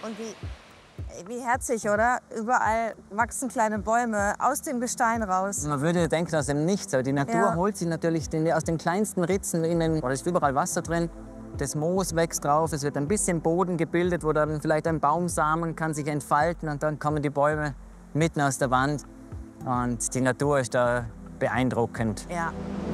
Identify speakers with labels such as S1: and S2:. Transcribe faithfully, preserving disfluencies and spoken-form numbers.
S1: Und wie, wie herzig, oder? Überall wachsen kleine Bäume aus dem Gestein raus.
S2: Man würde denken aus dem Nichts, aber die Natur
S1: Ja.
S2: holt sich natürlich den, aus den kleinsten Ritzen innen, da ist überall Wasser drin. Das Moos wächst drauf, es wird ein bisschen Boden gebildet, wo dann vielleicht ein Baumsamen kann sich entfalten und dann kommen die Bäume mitten aus der Wand. Und die Natur ist da beeindruckend.
S1: Ja.